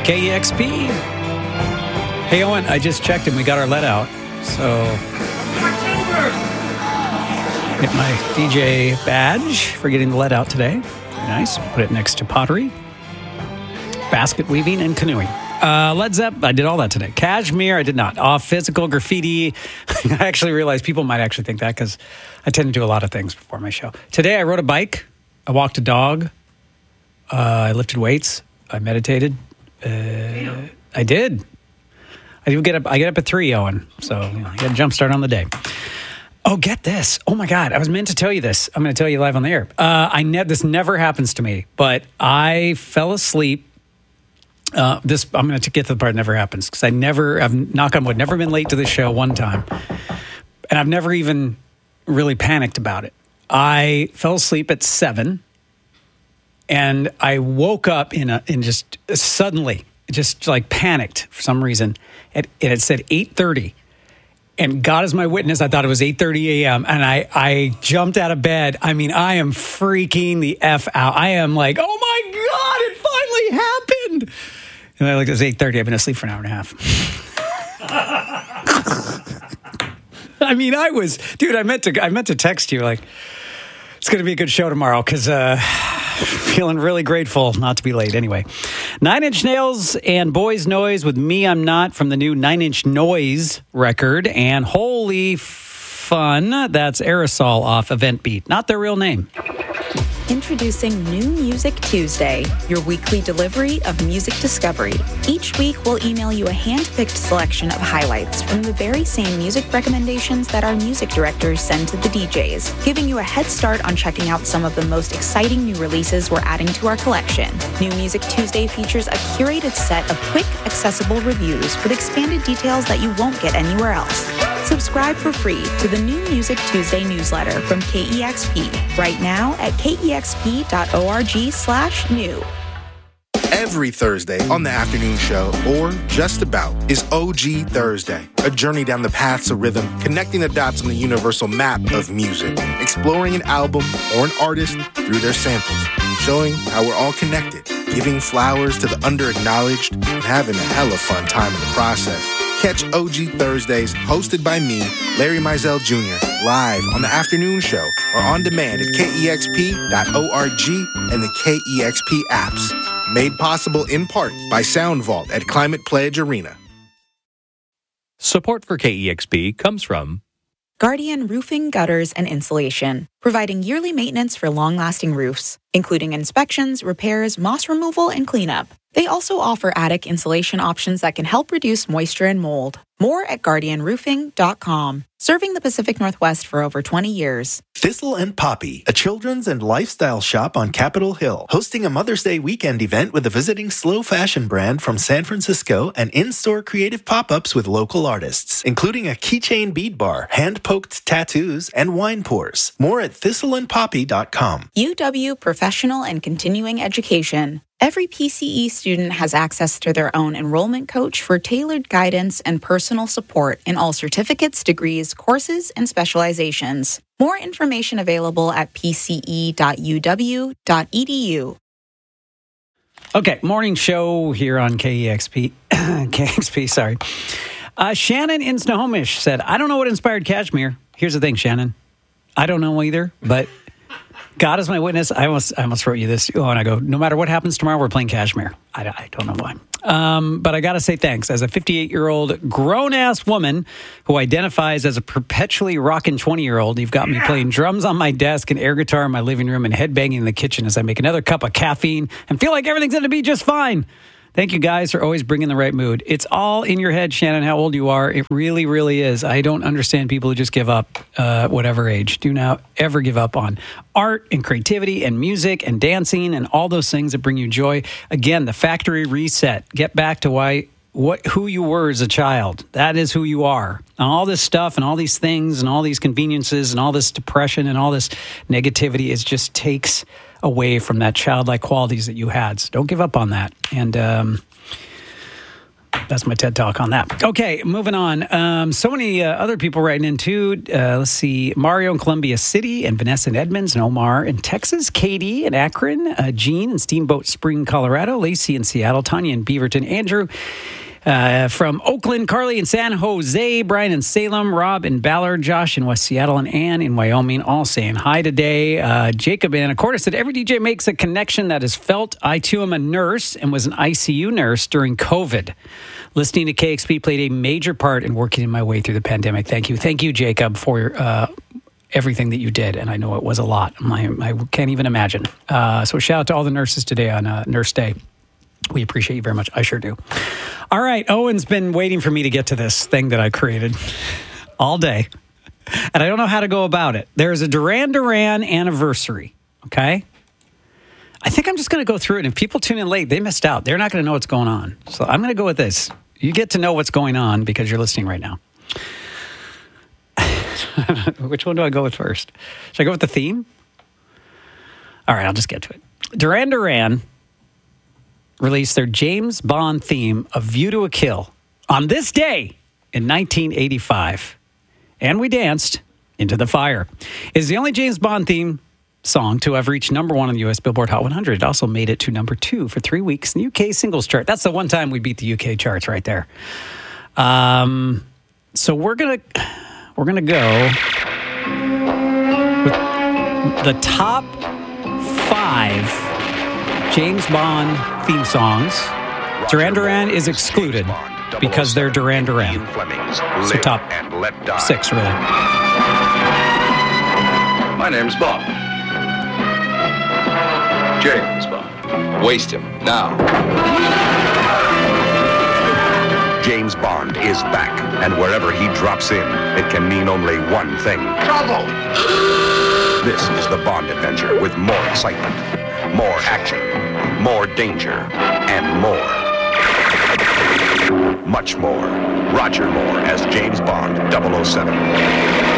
KEXP. Hey, Owen, I just checked and we got our lead out. So, get my DJ badge for getting the lead out today. Very nice. Put it next to pottery, basket weaving, and canoeing. Led Zepp, I did all that today. Cashmere, I did not. Physical, graffiti. I actually realized people might actually think that because I tend to do a lot of things before my show. Today, I rode a bike. I walked a dog. I lifted weights. I meditated. I did. I get up at 3, Owen. So, you got a jump start on the day. Oh, get this. Oh, my God. I was meant to tell you this. I'm going to tell you live on the air. This never happens to me, but I fell asleep. I'm going to get to the part that never happens because I've, knock on wood, never been late to the show one time. And I've never even really panicked about it. I fell asleep at 7 and I woke up in just suddenly, just like panicked for some reason. It had said 8:30. And God is my witness, I thought it was 8:30 a.m. And I jumped out of bed. I mean, I am freaking the F out. I am like, oh my God, it finally happened. And I looked, it was 8:30. I've been asleep for an hour and a half. I mean, I meant to text you like, it's going to be a good show tomorrow because feeling really grateful not to be late. Anyway, 9 Inch Nails and Boys Noise with Me I'm Not from the new 9 Inch Noise record. And Holy Fun, that's Aerosol off Event Beat. Not their real name. Introducing New Music Tuesday, your weekly delivery of music discovery. Each week, we'll email you a hand-picked selection of highlights from the very same music recommendations that our music directors send to the DJs, giving you a head start on checking out some of the most exciting new releases we're adding to our collection. New Music Tuesday features a curated set of quick, accessible reviews with expanded details that you won't get anywhere else. Subscribe for free to the New Music Tuesday newsletter from KEXP right now at kexp.org/new. Every Thursday on the afternoon show, or just about, is OG Thursday, a journey down the paths of rhythm, connecting the dots on the universal map of music, exploring an album or an artist through their samples, showing how we're all connected, giving flowers to the underacknowledged, and having a hella fun time in the process. Catch OG Thursdays, hosted by me, Larry Mizell Jr., live on the afternoon show or on demand at kexp.org and the KEXP apps. Made possible in part by Sound Vault at Climate Pledge Arena. Support for KEXP comes from Guardian Roofing, Gutters, and Insulation, providing yearly maintenance for long-lasting roofs, including inspections, repairs, moss removal, and cleanup. They also offer attic insulation options that can help reduce moisture and mold. More at guardianroofing.com. Serving the Pacific Northwest for over 20 years. Thistle and Poppy, a children's and lifestyle shop on Capitol Hill, hosting a Mother's Day weekend event with a visiting slow fashion brand from San Francisco and in-store creative pop-ups with local artists, including a keychain bead bar, hand-poked tattoos, and wine pours. More at thistleandpoppy.com. UW Professional and Continuing Education. Every PCE student has access to their own enrollment coach for tailored guidance and personal support in all certificates, degrees, courses, and specializations. More information available at pce.uw.edu. Okay, morning show here on KEXP. KEXP, sorry. Shannon in Snohomish said, I don't know what inspired Cashmere. Here's the thing, Shannon. I don't know either, but God is my witness. I almost wrote you this. Oh, and I go, no matter what happens tomorrow, we're playing Cashmere. I don't know why. But I got to say thanks. As a 58-year-old grown-ass woman who identifies as a perpetually rockin' 20-year-old, you've got me playing drums on my desk and air guitar in my living room and headbanging in the kitchen as I make another cup of caffeine and feel like everything's going to be just fine. Thank you guys for always bringing the right mood. It's all in your head, Shannon, how old you are. It really, really is. I don't understand people who just give up whatever age. Do not ever give up on art and creativity and music and dancing and all those things that bring you joy. Again, the factory reset. Get back to who you were as a child. That is who you are. And all this stuff and all these things and all these conveniences and all this depression and all this negativity, it just takes away from that childlike qualities that you had. So don't give up on that. And That's my TED Talk on that. Okay, moving on. So many other people writing in too. Let's see. Mario in Columbia City, and Vanessa in Edmonds, and Omar in Texas, Katie in Akron, Jean in Steamboat Spring, Colorado, Lacey in Seattle, Tanya in Beaverton, Andrew from Oakland, Carly in San Jose, Brian in Salem, Rob in Ballard, Josh in West Seattle, and Ann in Wyoming, all saying hi today. Jacob in Anacortes said, every DJ makes a connection that is felt. I, too, am a nurse and was an ICU nurse during COVID. Listening to KXP played a major part in working my way through the pandemic. Thank you. Thank you, Jacob, for everything that you did. And I know it was a lot. I can't even imagine. So shout out to all the nurses today on Nurse Day. We appreciate you very much. I sure do. All right. Owen's been waiting for me to get to this thing that I created all day. And I don't know how to go about it. There's a Duran Duran anniversary. Okay. I think I'm just going to go through it. And if people tune in late, they missed out. They're not going to know what's going on. So I'm going to go with this. You get to know what's going on because you're listening right now. Which one do I go with first? Should I go with the theme? All right. I'll just get to it. Duran Duran released their James Bond theme of View to a Kill on this day in 1985. And we danced into the fire. It is the only James Bond theme song to have reached number 1 on the U.S. Billboard Hot 100. It also made it to number 2 for 3 weeks in the UK singles chart. That's the one time we beat the UK charts right there. So we're gonna go with the top 5 James Bond theme songs. Duran Duran is excluded because they're Duran Duran. So top 6, really. My name's Bond. James Bond. Waste him now. James Bond is back, and wherever he drops in, it can mean only one thing. Trouble! This is the Bond adventure with more excitement, more action, more danger, and more. Much more. Roger Moore as James Bond 007.